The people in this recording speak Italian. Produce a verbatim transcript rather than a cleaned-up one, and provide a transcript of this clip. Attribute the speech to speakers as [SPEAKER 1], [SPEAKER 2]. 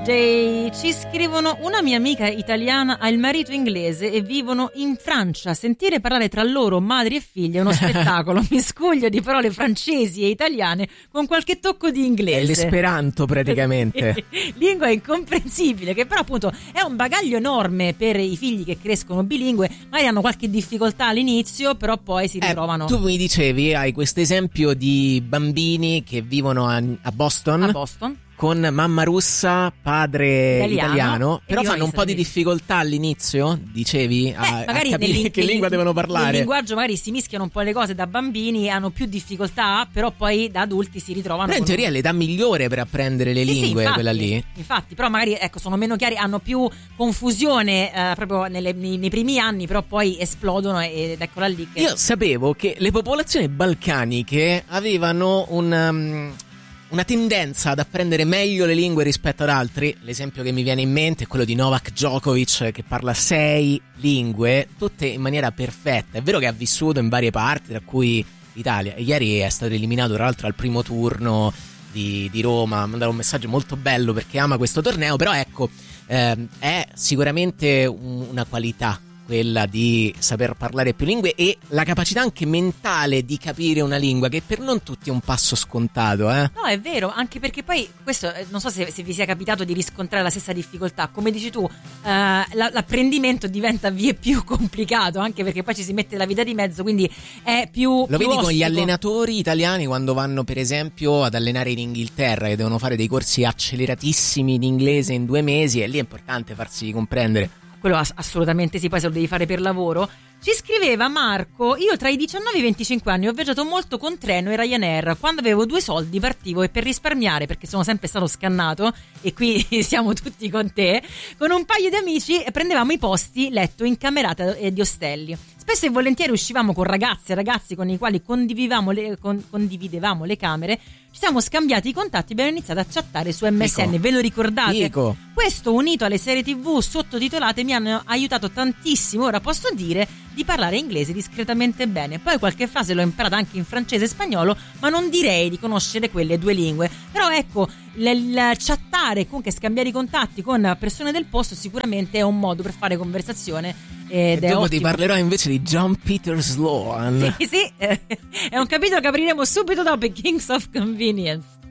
[SPEAKER 1] Day. Ci scrivono: una mia amica italiana ha il marito inglese e vivono in Francia. Sentire parlare tra loro madri e figlie è uno spettacolo. Miscuglio di parole francesi e italiane con qualche tocco di inglese.
[SPEAKER 2] È l'esperanto praticamente.
[SPEAKER 1] Lingua incomprensibile, che però appunto è un bagaglio enorme per i figli che crescono bilingue. Magari hanno qualche difficoltà all'inizio, però poi si ritrovano.
[SPEAKER 2] Eh, tu mi dicevi, hai questo esempio di bambini che vivono a, a Boston.
[SPEAKER 1] A Boston.
[SPEAKER 2] Con mamma russa, padre
[SPEAKER 1] italiano,
[SPEAKER 2] italiano però fanno un po' di difficoltà all'inizio, dicevi, a,
[SPEAKER 1] eh, magari
[SPEAKER 2] a capire
[SPEAKER 1] nel,
[SPEAKER 2] che
[SPEAKER 1] nel,
[SPEAKER 2] lingua devono parlare.
[SPEAKER 1] Nel linguaggio magari si mischiano un po' le cose da bambini, hanno più difficoltà, però poi da adulti si ritrovano.
[SPEAKER 2] Però in teoria è l'età migliore per apprendere le
[SPEAKER 1] sì,
[SPEAKER 2] lingue,
[SPEAKER 1] sì, infatti,
[SPEAKER 2] quella lì.
[SPEAKER 1] Infatti, però magari ecco sono meno chiari, hanno più confusione eh, proprio nelle, nei, nei primi anni, però poi esplodono ed eccola lì che...
[SPEAKER 2] Io sapevo che le popolazioni balcaniche avevano un... Um, una tendenza ad apprendere meglio le lingue rispetto ad altri. L'esempio che mi viene in mente è quello di Novak Djokovic, che parla sei lingue, tutte in maniera perfetta. È vero che ha vissuto in varie parti, tra cui l'Italia, e ieri è stato eliminato tra l'altro al primo turno di, di Roma. Ha mandato un messaggio molto bello perché ama questo torneo, però ecco, ehm, è sicuramente un, una qualità quella di saper parlare più lingue e la capacità anche mentale di capire una lingua, che per non tutti è un passo scontato, eh?
[SPEAKER 1] No, è vero, anche perché poi questo, non so se, se vi sia capitato di riscontrare la stessa difficoltà, come dici tu, eh, la, l'apprendimento diventa vie più complicato, anche perché poi ci si mette la vita di mezzo, quindi è più
[SPEAKER 2] lo
[SPEAKER 1] più
[SPEAKER 2] vedi
[SPEAKER 1] ostico.
[SPEAKER 2] Con gli allenatori italiani quando vanno per esempio ad allenare in Inghilterra, che devono fare dei corsi acceleratissimi di inglese in due mesi, e lì è importante farsi comprendere.
[SPEAKER 1] Quello assolutamente sì, poi se lo devi fare per lavoro. Ci scriveva Marco: io tra i diciannove e i venticinque anni ho viaggiato molto con treno e Ryanair. Quando avevo due soldi partivo, e per risparmiare, perché sono sempre stato scannato, e qui siamo tutti con te, con un paio di amici prendevamo i posti letto in camerate di ostelli. Spesso e volentieri uscivamo con ragazze e ragazzi con i quali condividevamo le, con, condividevamo le camere. Ci siamo scambiati i contatti e abbiamo iniziato a chattare su M S N. Dico. Ve lo ricordate?
[SPEAKER 2] Dico.
[SPEAKER 1] Questo, unito alle serie tivù sottotitolate, mi hanno aiutato tantissimo. Ora posso dire di parlare inglese discretamente bene. Poi qualche frase l'ho imparata anche in francese e spagnolo, ma non direi di conoscere quelle due lingue. Però ecco, il chattare, comunque scambiare i contatti con persone del posto sicuramente è un modo per fare conversazione. Ed
[SPEAKER 2] e
[SPEAKER 1] è
[SPEAKER 2] dopo
[SPEAKER 1] ottimo.
[SPEAKER 2] Ti parlerò invece di John Peter Sloan.
[SPEAKER 1] Sì, sì, è un capitolo che apriremo subito dopo i Kings of Convenience.